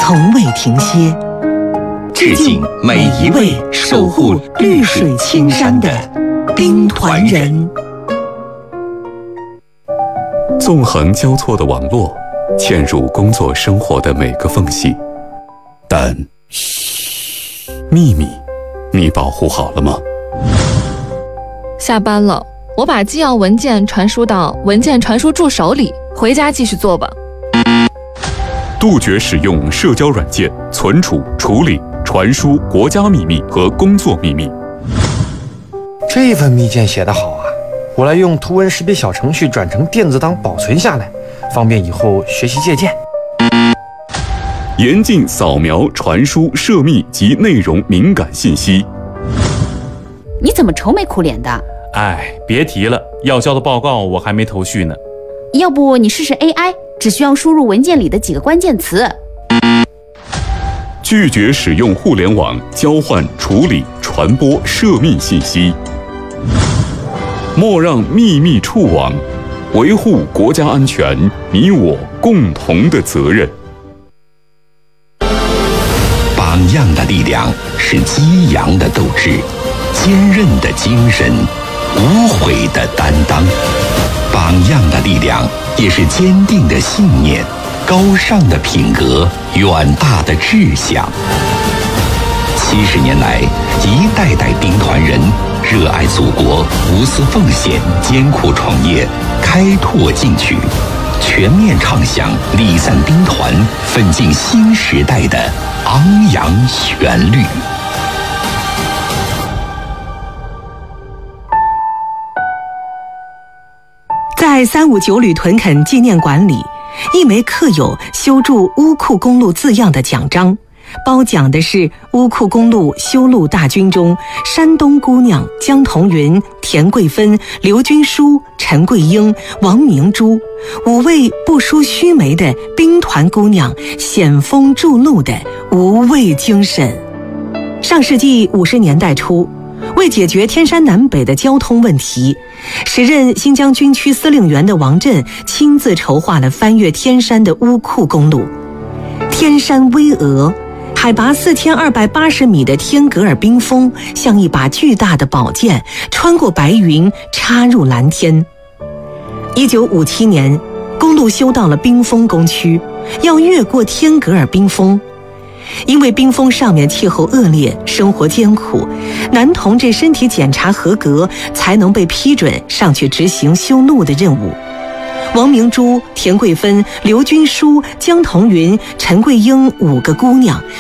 从未停歇。 致敬每一位守护绿水青山的兵团人。 纵横交错的网络，嵌入工作生活的每个缝隙。但，秘密，你保护好了吗？ 下班了，我把纪要文件传输到文件传输助手里，回家继续做吧。 杜绝使用社交软件存储、处理、传输国家秘密和工作秘密。 这份密件写得好啊，我来用图文识别小程序转成电子档保存下来，方便以后学习借鉴。 严禁扫描、传输涉密及内容敏感信息。 你怎么愁眉苦脸的？ 别提了，要交的报告我还没头绪呢。 要不你试试 AI， 只需要输入文件里的几个关键词。 拒绝使用互联网交换、处理、传播涉密信息。莫让秘密触网，维护国家安全，你我共同的责任。 榜样的力量是激扬的斗志，坚韧的精神，无悔的担当。榜样的力量也是坚定的信念，高尚的品格，远大的志向。70年来，一代代兵团人热爱祖国，无私奉献，艰苦创业，开拓进取，全面唱响离散兵团奋进新时代的昂扬旋律。 在359旅屯垦纪念馆里，一枚刻有修筑乌库公路字样的奖章，褒奖的是乌库公路修路大军中山东姑娘江彤云、田桂芬、刘军书、陈桂英、王明珠5位不输须眉的兵团姑娘险峰筑路的无畏精神。上世纪50年代初，为解决天山南北的交通问题，时任新疆军区司令员的王震亲自筹划了翻越天山的乌库公路。天山巍峨，海拔4280米的天格尔冰峰像一把巨大的宝剑，穿过白云，插入蓝天。1957年，公路修到了冰峰工区，要越过天格尔冰峰。因为冰峰上面气候恶劣，生活艰苦，男同志身体检查合格，才能被批准上去执行修路的任务。王明珠、田桂芬、刘军书、江彤云、陈桂英5个姑娘